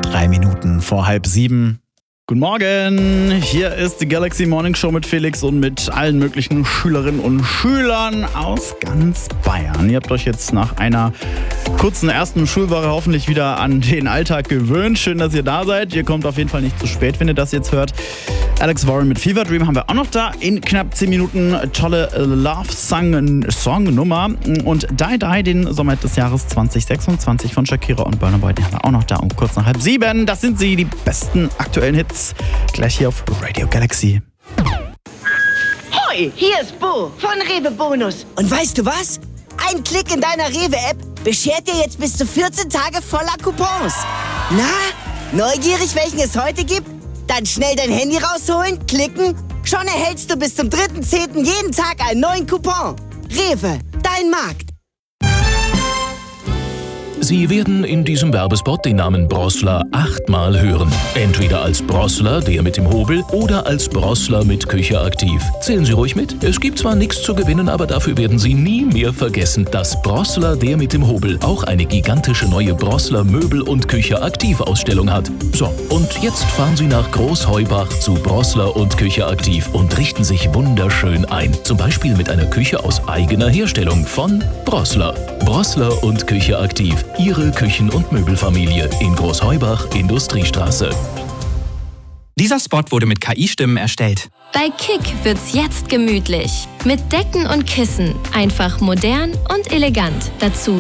3 Minuten vor 6:30. Guten Morgen, hier ist die Galaxy Morning Show mit Felix und mit allen möglichen Schülerinnen und Schülern aus ganz Bayern. Ihr habt euch jetzt nach einer kurzen ersten Schulwoche hoffentlich wieder an den Alltag gewöhnt. Schön, dass ihr da seid. Ihr kommt auf jeden Fall nicht zu spät, wenn ihr das jetzt hört. Alex Warren mit Fever Dream haben wir auch noch da. In knapp 10 Minuten tolle Love-Song-Nummer. Und Die Die, den Sommer des Jahres 2026 von Shakira und Burna Boy, den haben wir auch noch da um kurz nach 6:30. Das sind sie, die besten aktuellen Hits. Gleich hier auf Radio Galaxy. Hoi, hier ist Bo von Rewe Bonus. Und weißt du was? Ein Klick in deiner Rewe-App beschert dir jetzt bis zu 14 Tage voller Coupons. Na, neugierig, welchen es heute gibt? Dann schnell dein Handy rausholen, klicken. Schon erhältst du bis zum 3.10. jeden Tag einen neuen Coupon. Rewe, dein Markt. Sie werden in diesem Werbespot den Namen Brossler 8-mal hören. Entweder als Brossler, der mit dem Hobel, oder als Brossler mit Küche aktiv. Zählen Sie ruhig mit. Es gibt zwar nichts zu gewinnen, aber dafür werden Sie nie mehr vergessen, dass Brossler, der mit dem Hobel, auch eine gigantische neue Brossler Möbel- und Küche aktiv Ausstellung hat. So, und jetzt fahren Sie nach Großheubach zu Brossler und Küche aktiv und richten sich wunderschön ein. Zum Beispiel mit einer Küche aus eigener Herstellung von Brossler. Brossler und Küche aktiv. Ihre Küchen- und Möbelfamilie in Großheubach, Industriestraße. Dieser Spot wurde mit KI-Stimmen erstellt. Bei Kick wird's jetzt gemütlich. Mit Decken und Kissen. Einfach modern und elegant. Dazu